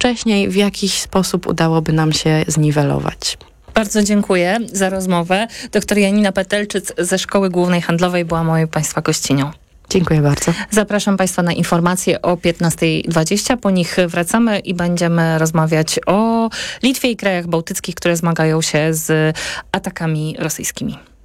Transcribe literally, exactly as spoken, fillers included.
wcześniej w jakiś sposób udałoby nam się zniwelować. Bardzo dziękuję za rozmowę. Doktor Janina Petelczyc ze Szkoły Głównej Handlowej była moją Państwa gościnią. Dziękuję bardzo. Zapraszam Państwa na informacje o piętnasta dwadzieścia. Po nich wracamy i będziemy rozmawiać o Litwie i krajach bałtyckich, które zmagają się z atakami rosyjskimi.